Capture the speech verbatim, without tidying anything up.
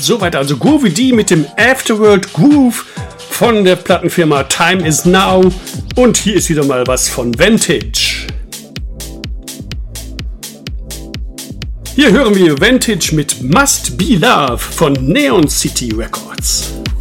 Soweit also Groovy D mit dem Afterworld Groove von der Plattenfirma Time Is Now. Und hier ist wieder mal was von Vantage. Hier hören wir Vantage mit Must Be Love von Neon City Records.